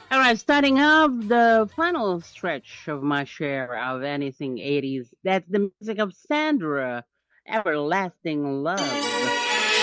All right, starting off the final stretch of my share of anything 80s. That's the music of Sandra, Everlasting Love.